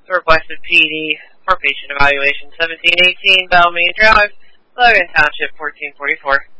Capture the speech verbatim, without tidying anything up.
requested P D for patient evaluation seventeen eighteen Bellmead Drive, Logan Township, fourteen forty-four.